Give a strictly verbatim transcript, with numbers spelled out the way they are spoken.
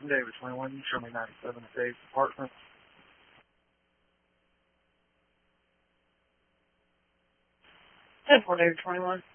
David twenty-one, you show me ninety-seven at Dave's apartment. ten four David twenty-one.